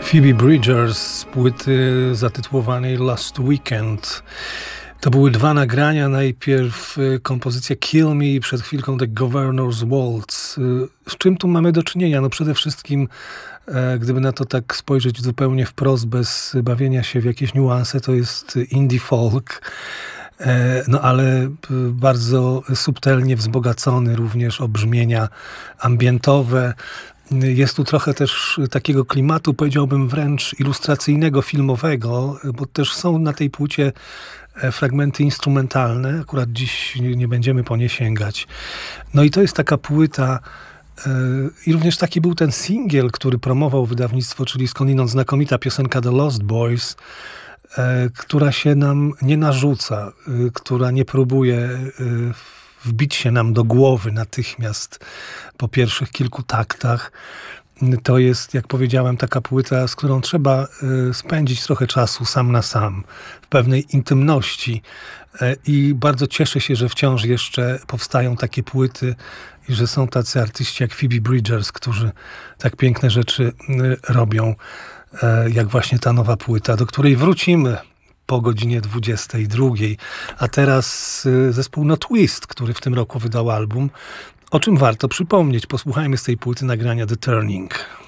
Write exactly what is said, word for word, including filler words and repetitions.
Phoebe Bridgers z płyty zatytułowanej Last Weekend. To były dwa nagrania. Najpierw kompozycja Kill Me i przed chwilką The Governor's Waltz. Z czym tu mamy do czynienia? No przede wszystkim, gdyby na to tak spojrzeć zupełnie wprost, bez bawienia się w jakieś niuanse, to jest indie folk. No ale bardzo subtelnie wzbogacony również o brzmienia ambientowe. Jest tu trochę też takiego klimatu, powiedziałbym wręcz ilustracyjnego, filmowego, bo też są na tej płycie fragmenty instrumentalne. Akurat dziś nie będziemy po nie sięgać. No i to jest taka płyta, i również taki był ten singiel, który promował wydawnictwo, czyli skądinąd znakomita piosenka The Lost Boys, która się nam nie narzuca, która nie próbuje wbić się nam do głowy natychmiast po pierwszych kilku taktach. To jest, jak powiedziałem, taka płyta, z którą trzeba spędzić trochę czasu sam na sam, w pewnej intymności. I bardzo cieszę się, że wciąż jeszcze powstają takie płyty i że są tacy artyści jak Phoebe Bridgers, którzy tak piękne rzeczy robią, jak właśnie ta nowa płyta, do której wrócimy po godzinie dwudziestej drugiej. A teraz zespół No Twist, który w tym roku wydał album, o czym warto przypomnieć. Posłuchajmy z tej płyty nagrania The Turning.